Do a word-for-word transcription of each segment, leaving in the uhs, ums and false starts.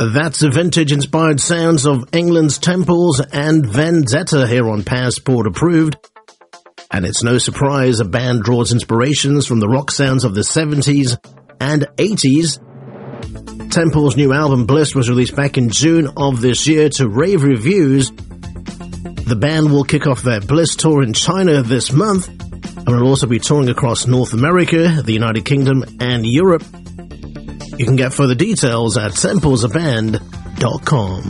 That's the vintage-inspired sounds of England's Temples and Vendetta here on Passport Approved. And it's no surprise a band draws inspirations from the rock sounds of the seventies and eighties. Temple's new album Bliss was released back in June of this year to rave reviews. The band will kick off their Bliss tour in China this month and will also be touring across North America, the United Kingdom and Europe. You can get further details at temples a band dot com.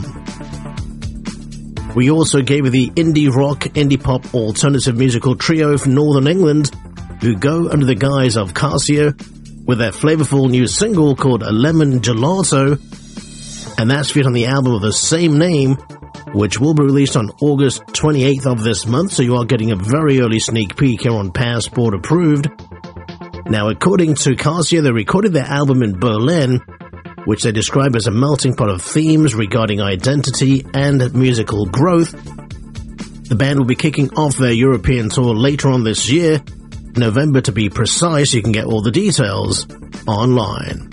We also gave you the indie rock, indie pop alternative musical trio from Northern England who go under the guise of Casio with their flavorful new single called Lemon Gelato, and that's featured on the album of the same name, which will be released on August twenty-eighth of this month, so you are getting a very early sneak peek here on Passport Approved. Now, according to Casio, they recorded their album in Berlin, which they describe as a melting pot of themes regarding identity and musical growth. The band will be kicking off their European tour later on this year, November to be precise. You can get all the details online.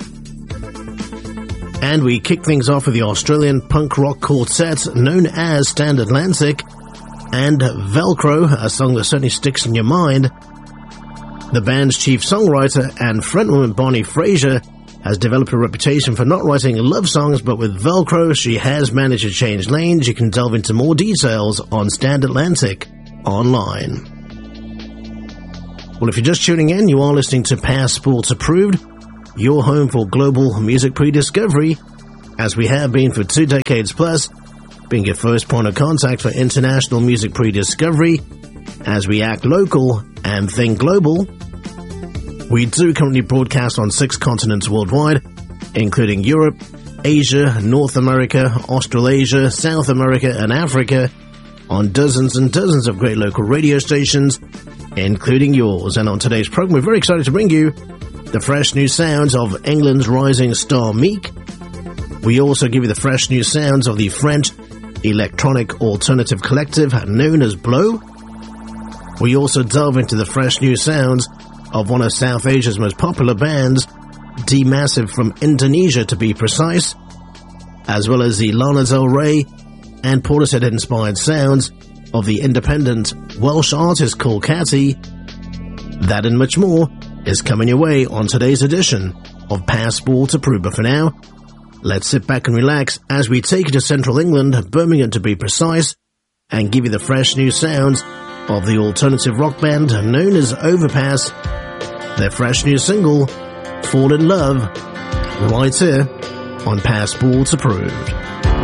And we kick things off with the Australian punk rock quartet known as Stand Atlantic and Velcro, a song that certainly sticks in your mind. The band's chief songwriter and frontwoman Bonnie Fraser has developed a reputation for not writing love songs, but with Velcro she has managed to change lanes. You can delve into more details on Stand Atlantic online. Well, if you're just tuning in, you are listening to Passport Approved, your home for global music pre-discovery, as we have been for two decades plus, being your first point of contact for international music pre-discovery, as we act local and think global. We do currently broadcast on six continents worldwide, including Europe, Asia, North America, Australasia, South America, and Africa, on dozens and dozens of great local radio stations, including yours. And on today's program, we're very excited to bring you the fresh new sounds of England's rising star Meek. We also give you the fresh new sounds of the French electronic alternative collective known as Blow. We also delve into the fresh new sounds of one of South Asia's most popular bands, D-Massive from Indonesia to be precise, as well as the Lana Del Rey and Portishead-inspired sounds of the independent Welsh artist called Catty. That and much more is coming your way on today's edition of Passport Approved. But for now, let's sit back and relax as we take you to central England, Birmingham to be precise, and give you the fresh new sounds of the alternative rock band known as Overpass. Their fresh new single, Fall in Love, right here on Passport Approved.